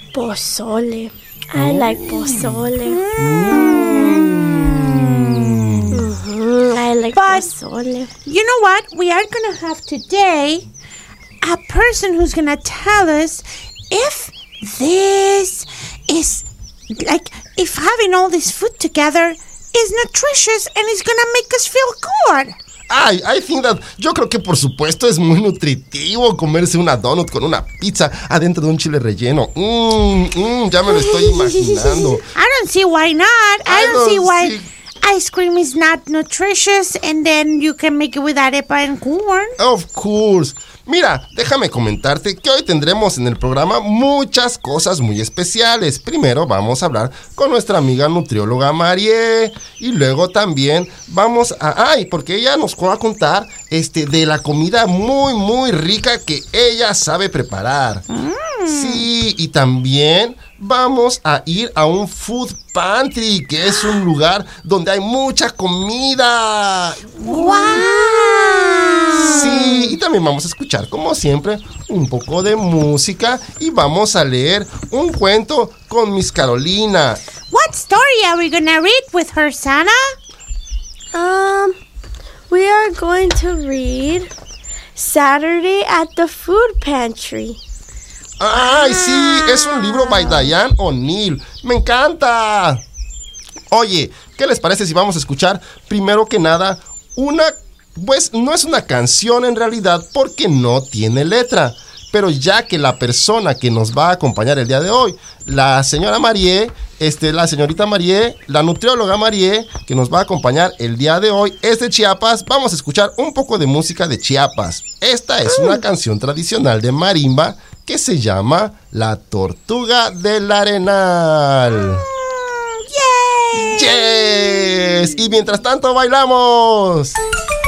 Pozole. I like pozole. I like pozole. You know what? We are going to have today a person who's going to tell us if this is, like, if having all this food together is nutritious and is going to make us feel good. I think that, yo creo que por supuesto es muy nutritivo comerse una donut con una pizza adentro de un chile relleno. Ya me lo estoy imaginando. I don't see why not. I don't see why ice cream is not nutritious and then you can make it with arepa and corn. Of course. Mira, déjame comentarte que hoy tendremos en el programa muchas cosas muy especiales. Primero vamos a hablar con nuestra amiga nutrióloga Marie y luego también vamos a... porque ella nos va a contar de la comida muy, muy rica que ella sabe preparar. Sí, y también vamos a ir a un food pantry, que es un lugar donde hay mucha comida. ¡Wow! Sí, y también vamos a escuchar, como siempre, un poco de música y vamos a leer un cuento con Miss Carolina. What story are we gonna read with her, Sana? We are going to read Saturday at the Food Pantry. ¡Ay, sí! Es un libro by Diane O'Neill. ¡Me encanta! Oye, ¿qué les parece si vamos a escuchar primero que nada pues no es una canción en realidad porque no tiene letra, pero ya que la persona que nos va a acompañar el día de hoy, la señora Marie, la señorita Marie, la nutrióloga Marie, que nos va a acompañar el día de hoy, es de Chiapas, vamos a escuchar un poco de música de Chiapas. Esta es una canción tradicional de marimba que se llama La Tortuga del Arenal. ¡Yay! ¡Yes! Y mientras tanto bailamos.